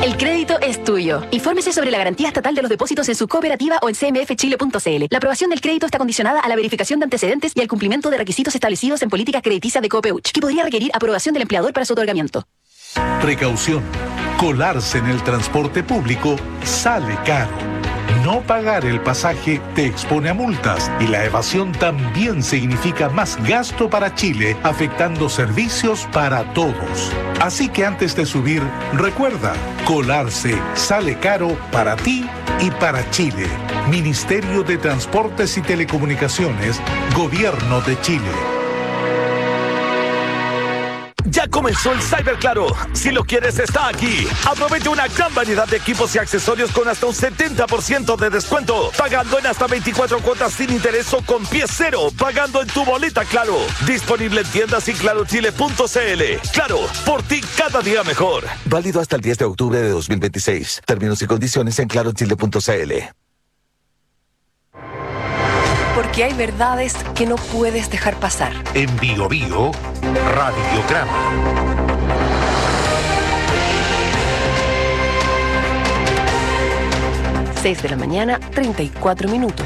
El crédito es tuyo. Infórmese sobre la garantía estatal de los depósitos en su cooperativa o en cmfchile.cl. La aprobación del crédito está condicionada a la verificación de antecedentes y al cumplimiento de requisitos establecidos en políticas crediticias de Copeuch, que podría requerir aprobación del empleador para su otorgamiento. Precaución. Colarse en el transporte público sale caro. No pagar el pasaje te expone a multas y la evasión también significa más gasto para Chile, afectando servicios para todos. Así que antes de subir, recuerda, colarse sale caro para ti y para Chile. Ministerio de Transportes y Telecomunicaciones, Gobierno de Chile. Ya comenzó el Cyber Claro. Si lo quieres, está aquí. Aprovecha una gran variedad de equipos y accesorios con hasta un 70% de descuento. Pagando en hasta 24 cuotas sin interés o con pie cero. Pagando en tu boleta Claro. Disponible en tiendas y clarochile.cl. Claro, por ti cada día mejor. Válido hasta el 10 de octubre de 2026. Términos y condiciones en clarochile.cl. Porque hay verdades que no puedes dejar pasar. En Bio Bio, Radiograma. Seis de la mañana, 34 minutos.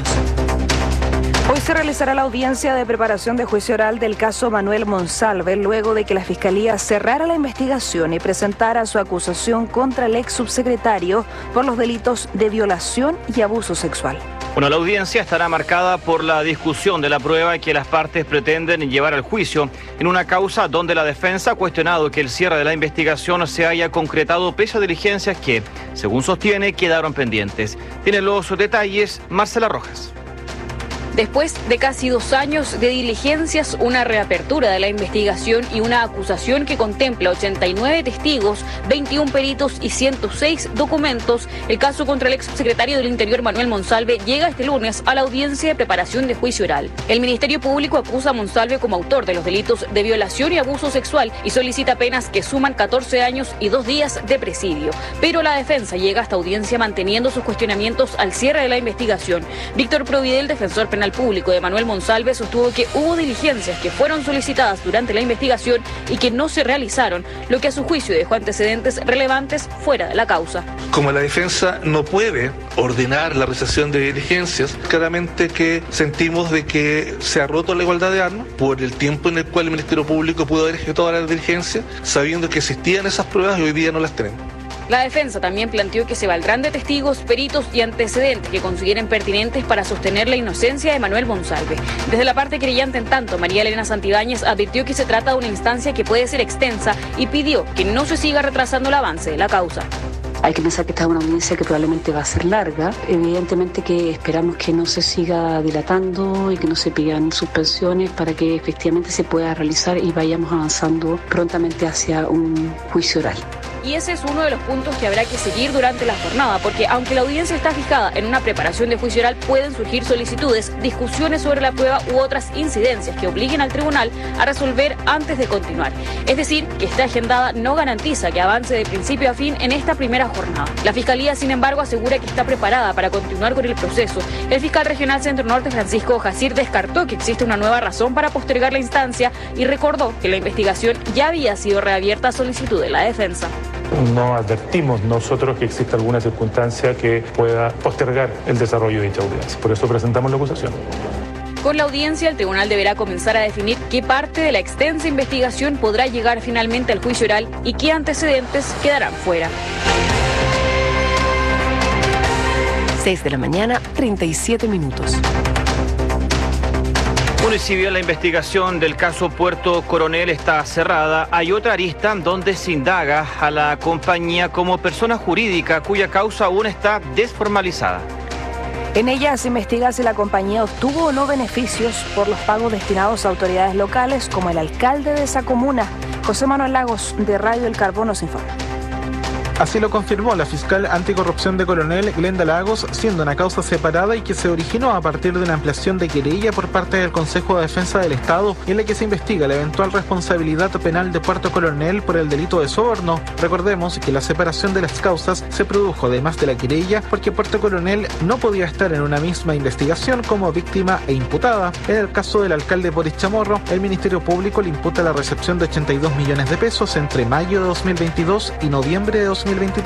Hoy se realizará la audiencia de preparación de juicio oral del caso Manuel Monsalve, luego de que la Fiscalía cerrara la investigación y presentara su acusación contra el ex subsecretario por los delitos de violación y abuso sexual. Bueno, la audiencia estará marcada por la discusión de la prueba que las partes pretenden llevar al juicio en una causa donde la defensa ha cuestionado que el cierre de la investigación se haya concretado pese a diligencias que, según sostiene, quedaron pendientes. Tiene los detalles Marcela Rojas. Después de casi 2 años de diligencias, una reapertura de la investigación y una acusación que contempla 89 testigos, 21 peritos y 106 documentos, el caso contra el ex subsecretario del Interior Manuel Monsalve llega este lunes a la audiencia de preparación de juicio oral. El Ministerio Público acusa a Monsalve como autor de los delitos de violación y abuso sexual y solicita penas que suman 14 años y 2 días de presidio. Pero la defensa llega a esta audiencia manteniendo sus cuestionamientos al cierre de la investigación. Víctor Providel, defensor penal público de Manuel Monsalve, sostuvo que hubo diligencias que fueron solicitadas durante la investigación y que no se realizaron, lo que a su juicio dejó antecedentes relevantes fuera de la causa. Como la defensa no puede ordenar la realización de diligencias, claramente que sentimos de que se ha roto la igualdad de armas por el tiempo en el cual el Ministerio Público pudo haber ejecutado las diligencias, sabiendo que existían esas pruebas y hoy día no las tenemos. La defensa también planteó que se valdrán de testigos, peritos y antecedentes que consideren pertinentes para sostener la inocencia de Manuel Monsalve. Desde la parte creyente, en tanto, María Elena Santibáñez advirtió que se trata de una instancia que puede ser extensa y pidió que no se siga retrasando el avance de la causa. Hay que pensar que esta es una audiencia que probablemente va a ser larga. Evidentemente que esperamos que no se siga dilatando y que no se pidan suspensiones para que efectivamente se pueda realizar y vayamos avanzando prontamente hacia un juicio oral. Y ese es uno de los puntos que habrá que seguir durante la jornada, porque aunque la audiencia está fijada en una preparación de juicio oral, pueden surgir solicitudes, discusiones sobre la prueba u otras incidencias que obliguen al tribunal a resolver antes de continuar. Es decir, que esta agendada no garantiza que avance de principio a fin en esta primera jornada. La Fiscalía, sin embargo, asegura que está preparada para continuar con el proceso. El fiscal regional Centro Norte, Francisco Jacir, descartó que existe una nueva razón para postergar la instancia y recordó que la investigación ya había sido reabierta a solicitud de la defensa. No advertimos nosotros que exista alguna circunstancia que pueda postergar el desarrollo de dicha audiencia. Por eso presentamos la acusación. Con la audiencia, el tribunal deberá comenzar a definir qué parte de la extensa investigación podrá llegar finalmente al juicio oral y qué antecedentes quedarán fuera. 6 de la mañana, 37 minutos. Bueno, y si bien la investigación del caso Puerto Coronel está cerrada, hay otra arista donde se indaga a la compañía como persona jurídica cuya causa aún está desformalizada. En ella se investiga si la compañía obtuvo o no beneficios por los pagos destinados a autoridades locales, como el alcalde de esa comuna. José Manuel Lagos, de Radio El Carbón, nos informa. Así lo confirmó la fiscal anticorrupción de Coronel, Glenda Lagos, siendo una causa separada y que se originó a partir de una ampliación de querella por parte del Consejo de Defensa del Estado, en la que se investiga la eventual responsabilidad penal de Puerto Coronel por el delito de soborno. Recordemos que la separación de las causas se produjo además de la querella porque Puerto Coronel no podía estar en una misma investigación como víctima e imputada. En el caso del alcalde Boris Chamorro, el Ministerio Público le imputa la recepción de 82 millones de pesos entre mayo de 2022 y noviembre de 2023.